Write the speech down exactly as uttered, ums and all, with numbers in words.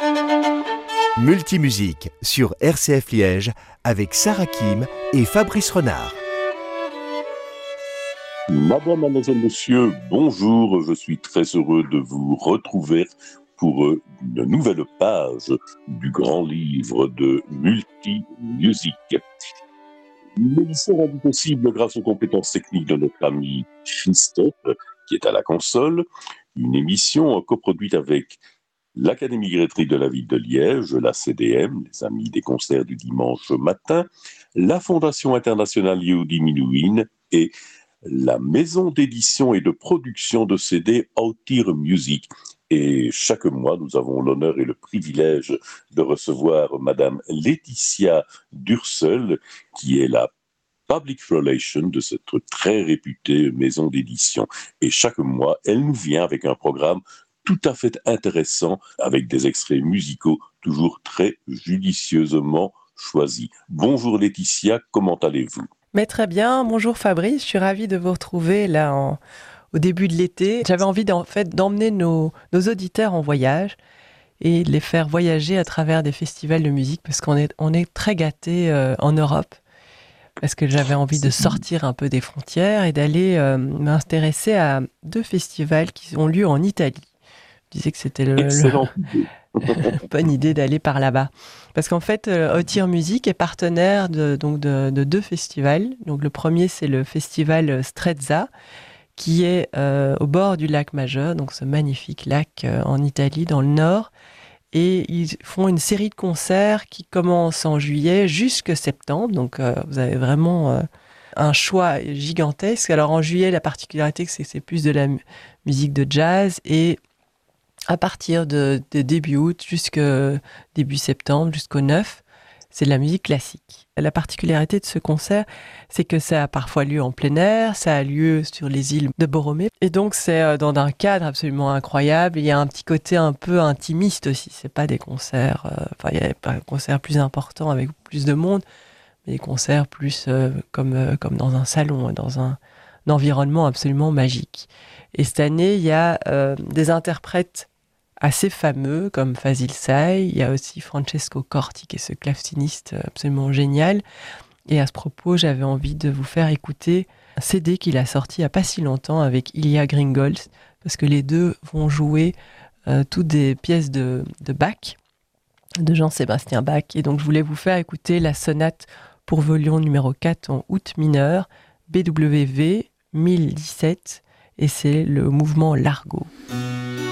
Multimusique sur R C F Liège avec Sarah Kim et Fabrice Renard. Madame, mademoiselle, monsieur, bonjour, je suis très heureux de vous retrouver pour une nouvelle page du grand livre de Multimusique. L'émission est rendue possible grâce aux compétences techniques de notre ami Christophe, qui est à la console. Une émission coproduite avec l'Académie Grétry de la ville de Liège, la C D M, les Amis des concerts du dimanche matin, la Fondation internationale Yehudi Menuhin et la maison d'édition et de production de C D Autir Music. Et chaque mois, nous avons l'honneur et le privilège de recevoir Madame Laetitia Durseul, qui est la Public Relation de cette très réputée maison d'édition. Et chaque mois, elle nous vient avec un programme tout à fait intéressant, avec des extraits musicaux toujours très judicieusement choisis. Bonjour Laetitia, comment allez-vous ? Mais très bien, bonjour Fabrice, je suis ravie de vous retrouver là en, au début de l'été. J'avais envie d'en fait, d'emmener nos, nos auditeurs en voyage et de les faire voyager à travers des festivals de musique parce qu'on est, on est très gâtés euh, en Europe. Parce que j'avais envie de sortir un peu des frontières et d'aller euh, m'intéresser à deux festivals qui ont lieu en Italie. Je disais que c'était le, Excellent. le... bonne idée d'aller par là-bas. Parce qu'en fait, euh, Autir Music est partenaire de, donc de, de deux festivals. Donc le premier, c'est le festival Strezza, qui est euh, au bord du lac Majeur, donc ce magnifique lac euh, en Italie, dans le nord. Et ils font une série de concerts qui commence en juillet jusqu'à septembre. Donc euh, vous avez vraiment euh, un choix gigantesque. Alors en juillet, la particularité, c'est que c'est plus de la mu- musique de jazz. Et à partir de, de début août jusqu'au début septembre, jusqu'au neuf, c'est de la musique classique. La particularité de ce concert, c'est que ça a parfois lieu en plein air, ça a lieu sur les îles de Borromée. Et donc, c'est dans un cadre absolument incroyable. Il y a un petit côté un peu intimiste aussi. C'est pas des concerts, euh, enfin, il y a pas un concert plus important avec plus de monde, mais des concerts plus euh, comme, euh, comme dans un salon, dans un, un environnement absolument magique. Et cette année, il y a euh, des interprètes assez fameux comme Fazil Say, il y a aussi Francesco Corti qui est ce claveciniste absolument génial. Et à ce propos, j'avais envie de vous faire écouter un C D qu'il a sorti il n'y a pas si longtemps avec Ilya Gringold, parce que les deux vont jouer euh, toutes des pièces de, de Bach, de Jean-Sébastien Bach. Et donc je voulais vous faire écouter la sonate pour violon numéro quatre en août mineur, B W V mille dix-sept, et c'est le mouvement Largo.